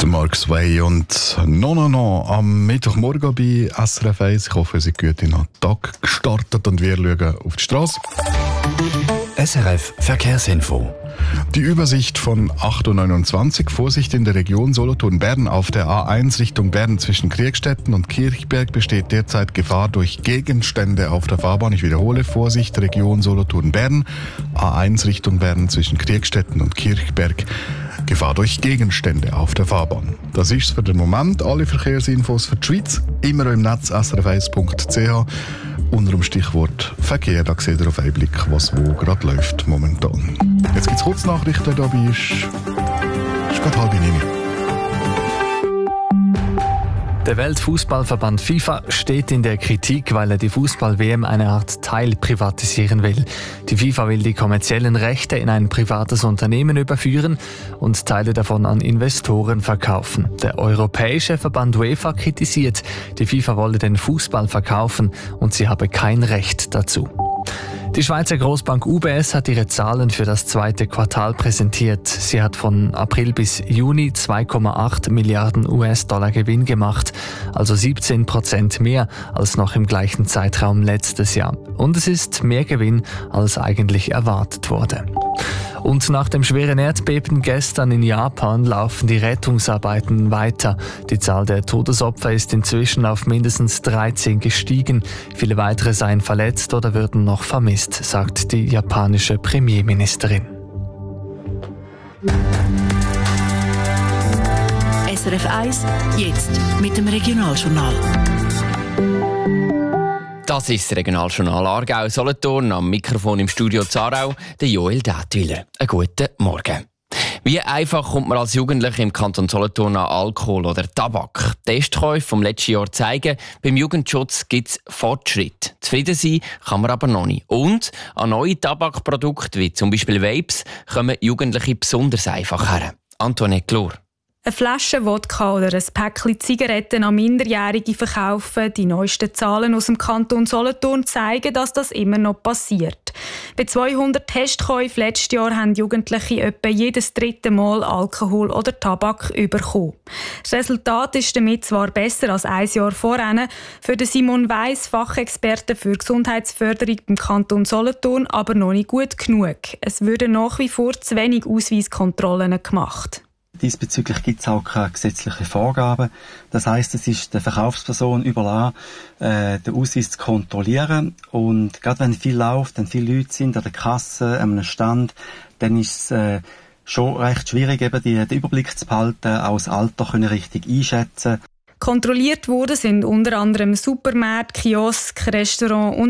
Der Mark Sway und No am Mittwochmorgen bei SRF 1. Ich hoffe, Sie sind gut in den Tag gestartet und wir schauen auf die Straße. SRF Verkehrsinfo. Die Übersicht von 8.29 Uhr. Vorsicht in der Region Solothurn-Bern. Auf der A1 Richtung Bern zwischen Kriegstetten und Kirchberg besteht derzeit Gefahr durch Gegenstände auf der Fahrbahn. Ich wiederhole, Vorsicht Region Solothurn-Bern. A1 Richtung Bern zwischen Kriegstetten und Kirchberg. Gefahr durch Gegenstände auf der Fahrbahn. Das ist es für den Moment. Alle Verkehrsinfos für die Schweiz immer im Netz srf1.ch. Unter dem Stichwort Verkehr, da seht ihr auf einen Blick, was wo gerade läuft momentan. Jetzt gibt es Kurznachrichten, dabei ist gerade 8:30. Der Weltfußballverband FIFA steht in der Kritik, weil er die Fußball-WM eine Art teilprivatisieren will. Die FIFA will die kommerziellen Rechte in ein privates Unternehmen überführen und Teile davon an Investoren verkaufen. Der europäische Verband UEFA kritisiert, die FIFA wolle den Fußball verkaufen und sie habe kein Recht dazu. Die Schweizer Grossbank UBS hat ihre Zahlen für das zweite Quartal präsentiert. Sie hat von April bis Juni 2,8 Milliarden US-Dollar Gewinn gemacht, also 17% mehr als noch im gleichen Zeitraum letztes Jahr. Und es ist mehr Gewinn, als eigentlich erwartet wurde. Und nach dem schweren Erdbeben gestern in Japan laufen die Rettungsarbeiten weiter. Die Zahl der Todesopfer ist inzwischen auf mindestens 13 gestiegen. Viele weitere seien verletzt oder würden noch vermisst, sagt die japanische Premierministerin. SRF 1, jetzt mit dem Regionaljournal. Das ist das Regionaljournal Aargau-Solothurn. Am Mikrofon im Studio Zarau, der Joel Dätwyler. Einen guten Morgen. Wie einfach kommt man als Jugendlicher im Kanton Solothurn an Alkohol oder Tabak? Testkäufe vom letzten Jahr zeigen, beim Jugendschutz gibt es Fortschritt. Zufrieden sein kann man aber noch nicht. Und an neue Tabakprodukte, wie zum Beispiel Vapes, kommen Jugendliche besonders einfach her. Antoinette Glor. Eine Flasche Wodka oder ein Päckchen Zigaretten an Minderjährige verkaufen. Die neuesten Zahlen aus dem Kanton Solothurn zeigen, dass das immer noch passiert. Bei 200 Testkäufen letztes Jahr haben Jugendliche etwa jedes dritte Mal Alkohol oder Tabak bekommen. Das Resultat ist damit zwar besser als ein Jahr vorher, für den Simon Weiss, Fachexperte für Gesundheitsförderung im Kanton Solothurn, aber noch nicht gut genug. Es würden nach wie vor zu wenig Ausweiskontrollen gemacht. Diesbezüglich gibt es auch keine gesetzlichen Vorgaben. Das heisst, es ist der Verkaufsperson überlassen, den Ausweis zu kontrollieren. Und gerade wenn viel läuft, wenn viele Leute sind an der Kasse, an einem Stand, dann ist es schon recht schwierig, eben den Überblick zu behalten, auch das Alter können richtig einschätzen. Kontrolliert worden sind unter anderem Supermärkte, Kioske, Restaurants und